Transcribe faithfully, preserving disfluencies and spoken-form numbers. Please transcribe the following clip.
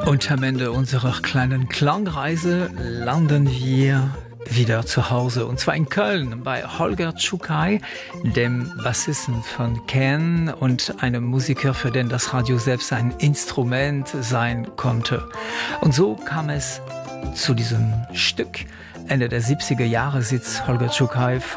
Und am Ende unserer kleinen Klangreise landen wir wieder zu Hause, und zwar in Köln bei Holger Czukay, dem Bassisten von Can und einem Musiker, für den das Radio selbst ein Instrument sein konnte. Und so kam es zu diesem Stück. Ende der siebziger Jahre sitzt Holger Czukay